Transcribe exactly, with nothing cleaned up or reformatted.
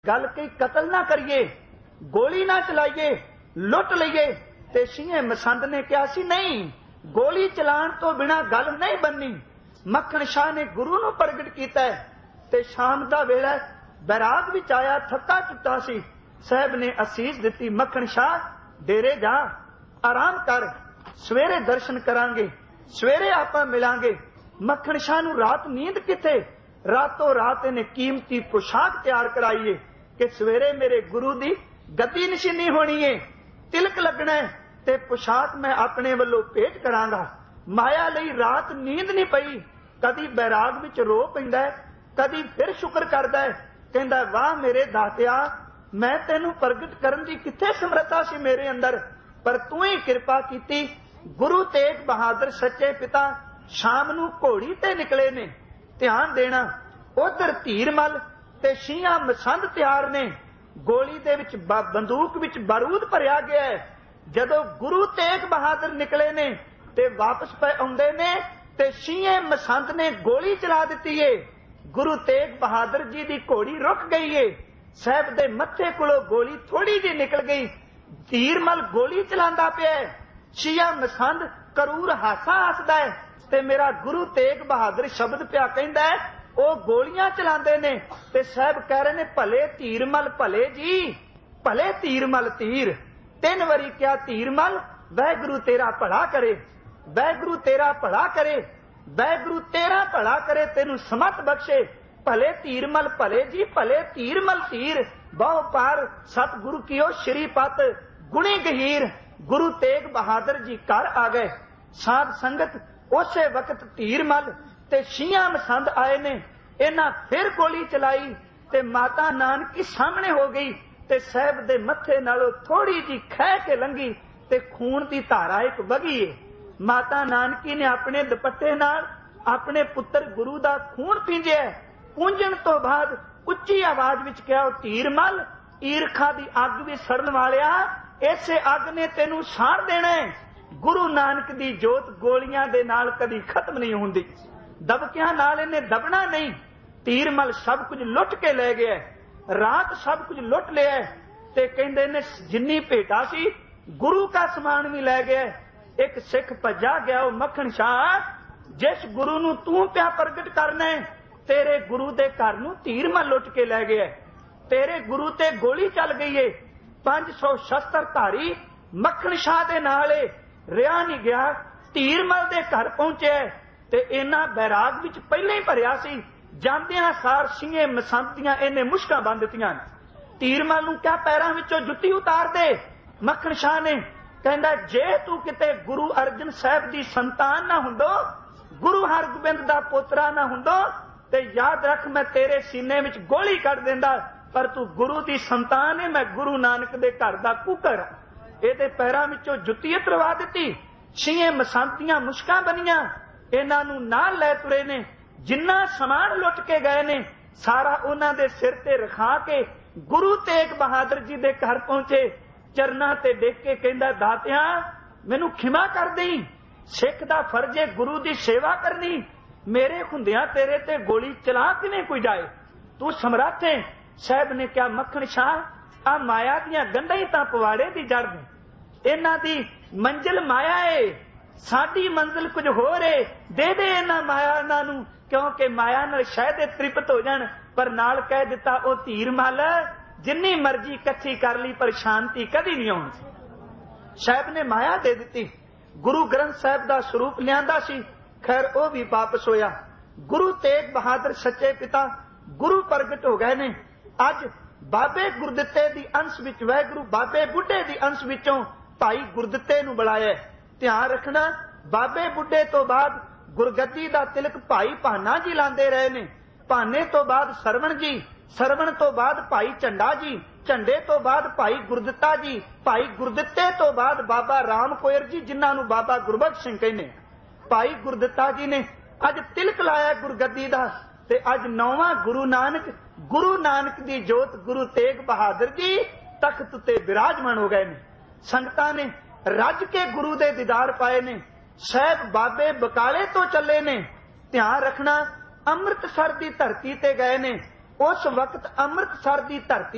गल कही कतल ना करिए, गोली ना चलाइए, लुट लईए। ते सीए मसंद ने कहा सी नहीं, गोली चलाण तो बिना गल नहीं बननी। मक्खण शाह ने गुरु नूं प्रगट कीता है ते शाम दा वेला बैराग विच आया, थक्का टुट्टा सी। साहब ने असीस दिती, मक्खण शाह डेरे जा, आराम कर, सवेरे दर्शन करांगे, सवेरे आपां मिलांगे। मक्खण शाह नूं रात नींद किथे? रातों रात इन्हें कीमती पोशाक तैयार कराई है कि सवेरे मेरे गुरु दी गद्दी नशीनी होनी है, तिलक लगना है ते पोशाक मैं अपने वल्लों भेंट करांगा। माया लई रात नींद नहीं पई। कदी बैराग विच रो पैंदा है, कदी फिर शुक्र करदा है, कहंदा वाह मेरे दातिया, मैं तेनू प्रगट करन दी किथे समर्था सी मेरे अंदर, पर तू ही कृपा कीती। गुरु तेग बहादुर सच्चे पिता शाम नू घोड़ी ते निकले ने, ध्यान देना। उधर धीरमल ते शीहा मसंद तैयार ने, गोली दे विच बंदूक विच बारूद भरिया गया है। जदों गुरु तेग बहादुर निकले ने ते वापस पे आउंदे ने ते शीहे मसंद ने गोली चला दिती है। गुरु तेग बहादुर जी दी घोड़ी रुक गई है। साहब दे मत्थे कोलों गोली थोड़ी जी निकल गई। धीरमल गोली चलांदा पिया है, शीहा मसंद करूर हासा हसदा है ते मेरा गुरु तेग बहादुर शब्द पिया कहंदा है, ओ गोलियां चलांदे ने ते साहब कह रहे ने भले धीरमल भले जी, भले धीरमल तीर। तीन वारी क्या धीरमल, वाहिगुरु तेरा भला करे, वाहिगुरु तेरा भला करे, वाहिगुरु तेरा भला करे, तेनू समत बख्शे। भले धीरमल भले जी, भले धीरमल तीर। बहु पार सतगुरु कियो श्रीपत गुणी गहीर। गुरु तेग बहादुर जी घर आ गए। साध संगत उसे वक्त धीरमल ते शीहा मसंद आए ने। इन्हां फिर गोली चलाई ते माता नानकी सामने हो गई ते साहब दे मत्थे नालों थोड़ी जी खह के लंघी ते खून दी धारा एक वगी है। माता नानकी ने अपने दुपट्टे नाल अपने पुत्र गुरु दा खून पींजिया। पूंजण तो बाद उच्ची आवाज विच कहा, धीरमल ईरखा दी अग भी सड़न वालिया, इसे अग ने तेनू साड़ देना है। गुरु नानक दी जोत गोलियां दे नाल कदी खत्म नहीं हुंदी, दबकियां नाल इन्हें दबना नहीं। धीरमल सब कुछ लुट के ले गया, रात सब कुछ लुट लिया ते कहंदे ने जिन्नी भेटा सी गुरु का समान भी ले गया। एक सिख भजा गया, ओ मक्खण शाह, जिस गुरु नू तू पिया प्रगट करना है, तेरे गुरु दे घर नू धीरमल लुट के ले गया। तेरे गुरु ते गोली चल गई है। पांच सौ शस्त्र धारी मक्खण शाह दे नाले रिहा नहीं गया। धीरमल दे घर पहुंचे ते इन्हां बैराग विच पहले ही भरिया सी। जांदियां सार शीहे मसंद दियां इन्हें मुश्कां बंद दित्तियां। धीरमल नूं क्या पैरां विचों जुत्ती उतार दे। मक्खण शाह ने कहंदा, जे तू किते गुरु अर्जन साहब दी संतान ना हुंदो, गुरु हरगोबिंद दा पोतरा ना हुंदो ते याद रख मैं तेरे सीने विच गोली कट देंदा, पर तू गुरु दी संतान है, मैं गुरु नानक दे घर दा कुकर। ਇਹਦੇ पैरां विचों जुत्ती उतरवा दित्ती। छीए मसंद दियां मुश्कां बनियां, इन्हां नूं नाल लै तुरे ने। जिन्ना समान लुट के गए ने सारा उन्हां दे सिर ते रखा के गुरु तेग बहादुर जी दे घर पहुंचे। चरनां ते डिग के कहंदा, दातिया मैनूं खिमा कर देई, सिख दा फर्ज है गुरु दी सेवा करनी। मेरे हुंदियां तेरे ते गोली चला किवें कोई जाए, तू समर्थ है। साहब ने क्या, मक्खण शाह आ माया दियां गंढां ही तां पवाड़े दी जड़ ने, इन्हां दी मंजिल माया है, साडी मंजिल कुछ होर है। दे दे इन्हां माया इन्हां नूं, क्योंकि माया नाल शायद तृप्त हो जाण। पर नाल कह दिता, ओ धीरमल जिन्नी मर्जी इकट्ठी कर ली पर शांति कदी नहीं आउणी। साहब ने माया दे दिती। गुरु ग्रंथ साहब दा स्वरूप लियांदा सी, खैर ओ भी वापस होया। गुरु तेग बहादुर सच्चे पिता गुरु प्रगट हो गए ने। अज बाबे गुरदित्ते दी अंश विच वाहिगुरु बाबे बुढ़े दी अंश विचों भाई गुरदित्ते नूं बुलाया। ध्यान रखना, बाबे बुढ़े तो बाद गुरगद्दी दा तिलक भाई भाना जी लांदे रहे ने। भाने तो बाद सरवण जी, सरवण तो बाद भाई झंडा जी, झंडे तो बाद भाई गुरदित्ता जी, भाई गुरदित्ते तो बाद बाबा राम कोयर जी, जिन्हां नूं बाबा गुरबख्श सिंह कहने। भाई गुरदित्ता जी ने अज तिलक लाया गुरगद्दी दा ते अज नौवां गुरु नानक, गुरु नानक दी जोत गुरु तेग बहादुर जी तख्त ते विराजमान हो गए ने। संगतां ने रज के गुरु दे दीदार पाए ने। साहब बाबे बकाले तो चले ने। ध्यान रखना, अमृतसर दी धरती ते गए ने। उस वक्त अमृतसर दी धरती